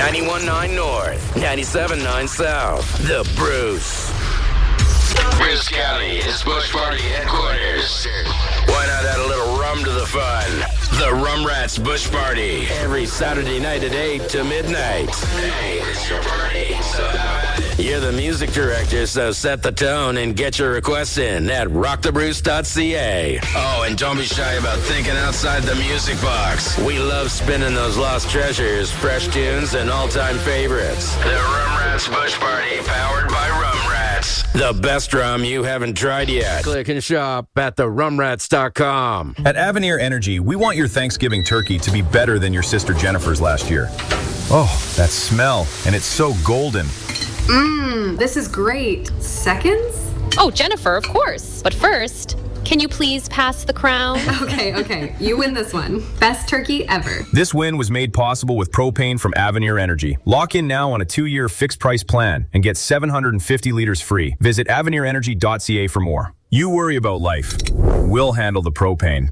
91.9 North, 97.9 South. The Bruce. Bruce County is Bush Party headquarters. Why not add a little rum to the fun? The Rum Rats Bush Party. Every Saturday night at 8 to midnight. Hey, it's your party, so have at it. You're the music director, so set the tone and get your requests in at rockthebruce.ca. Oh, and don't be shy about thinking outside the music box. We love spinning those lost treasures, fresh tunes, and all-time favorites. The Rum Rats Bush Party, powered by Rum Rats. The best rum you haven't tried yet. Click and shop at therumrats.com. At Avenir Energy, we want your Thanksgiving turkey to be better than your sister Jennifer's last year. Oh, that smell, and it's so golden. This is great. Seconds? Oh, Jennifer, of course. But first, can you please pass the crown? Okay. You win this one. Best turkey ever. This win was made possible with propane from Avenir Energy. Lock in now on a 2-year fixed-price plan and get 750 liters free. Visit avenirenergy.ca for more. You worry about life. We'll handle the propane.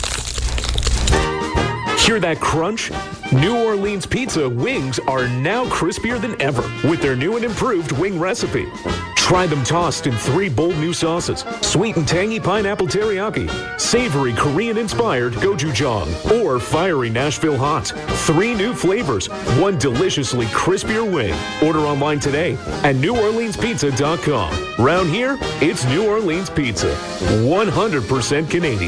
Hear that crunch? New Orleans Pizza wings are now crispier than ever with their new and improved wing recipe. Try them tossed in 3 bold new sauces: sweet and tangy pineapple teriyaki, savory Korean-inspired gochujang, or fiery Nashville hot. 3 new flavors, 1 deliciously crispier wing. Order online today at NewOrleansPizza.com. Round here, it's New Orleans Pizza. 100% Canadian.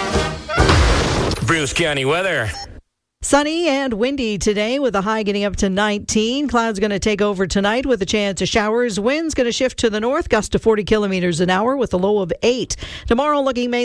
Bruce County weather. Sunny and windy today with a high getting up to 19. Clouds going to take over tonight with a chance of showers. Winds going to shift to the north, gust to 40 kilometers an hour with a low of 8. Tomorrow looking mainly